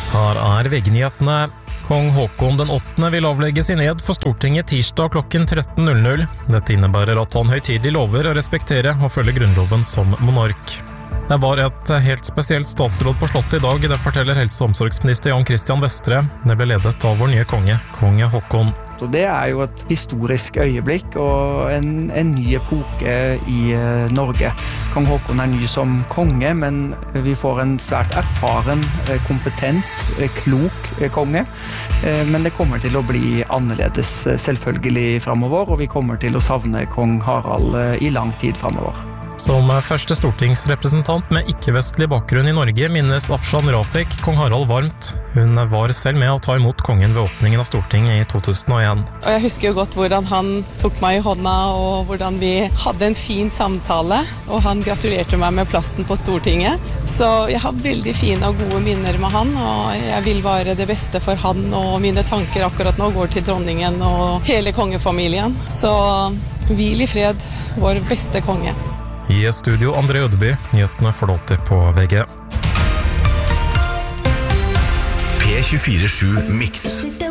Her VG-nyhetene. Kong Håkon den 8. vil avlegge sin ed for Stortinget tirsdag klokken 13.00. Dette innebærer at han høytidelig lover å respektere og følge grunnloven som monark. Det var et helt spesielt statsråd på slottet i dag, det forteller helse- og omsorgsminister Jan Christian Vestre. Det ble ledet av vår nye konge Håkon. Og det jo et historisk øyeblikk og en ny epoke i Norge. Kong Håkon ny som konge, men vi får en svært erfaren, kompetent, klok konge. Men det kommer til å bli annerledes selvfølgelig fremover, og vi kommer til å savne kong Harald i lang tid fremover. Som første stortingsrepresentant med ikke-vestlig bakgrunn i Norge minnes Afshan Rafiq kong Harald varmt. Hun var selv med å ta imot kongen ved åpningen av Stortinget i 2001. Og jeg husker jo godt hvordan han tok meg i hånda, og hvordan vi hadde en fin samtale, og han gratulerte meg med plassen på Stortinget. Så jeg har veldig fine og gode minner med han, og jeg vil være det beste for han, og mine tanker akkurat nå går til dronningen og hele kongefamilien. Så hvil i fred, vår beste konge. I studio André Ødeby, nyhetene får du alltid på VG. P24/7 Mix.